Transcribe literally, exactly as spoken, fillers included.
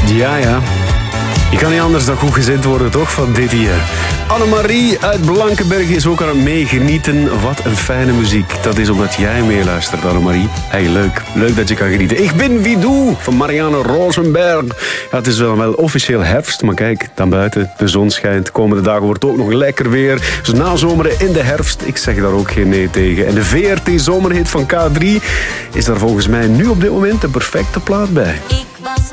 Ja, ja. Je kan niet anders dan goed gezind worden, toch, van dit hier. Annemarie uit Blankenberg is ook aan het meegenieten. Wat een fijne muziek. Dat is omdat jij meeluistert, Annemarie. Hey, leuk. Leuk dat je kan genieten. Ik ben Widou van Marianne Rosenberg. Ja, het is wel, wel officieel herfst, maar kijk, dan buiten. De zon schijnt. De komende dagen wordt het ook nog lekker weer. Dus nazomeren in de herfst. Ik zeg daar ook geen nee tegen. En de V R T Zomerhit van K drie is daar volgens mij nu op dit moment de perfecte plaat bij.